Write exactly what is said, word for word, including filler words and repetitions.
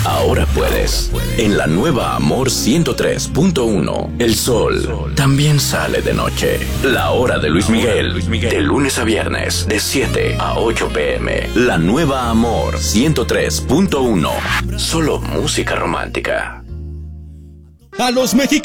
ahora puedes. En la nueva Amor ciento tres punto uno, el sol también sale de noche. La hora de Luis Miguel, de lunes a viernes, de siete a ocho pm. La nueva Amor ciento tres punto uno, solo música romántica. A los mexicanos